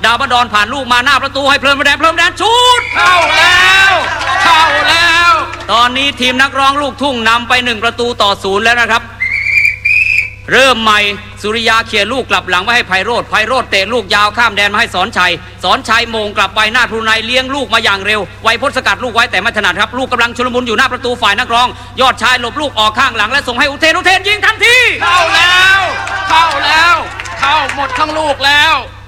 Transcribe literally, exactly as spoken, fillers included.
ดาวบดอนผ่านลูกมาหน้าประตูให้เพลินแดนเพลินแดนชูดเข้าแล้วเข้าแล้วตอนนี้ทีมนักร้องลูกทุ่งนำไปหนึ่งประตูต่อศูนย์แล้วนะครับเริ่มใหม่สุริยาเขี่ยลูกกลับหลังไว้ให้ไพโรธไพโรธเตะลูกยาวข้ามแดนมาให้สอนชัยสอนชัยโมงกลับไปหน้าพรุนัยเลี้ยงลูกมาอย่างเร็วไวยพจน์สกัดลูกไว้แต่ไม่ถนัดครับลูกกำลังชุลมุนอยู่หน้าประตูฝ่ายนักร้องยอดชายหลบลูกออกข้างหลังและส่งให้อุเทนอุเทนยิงทันทีเข้าแล้วเข้าแล้วเข้าหมดทั้งลูกแล้ว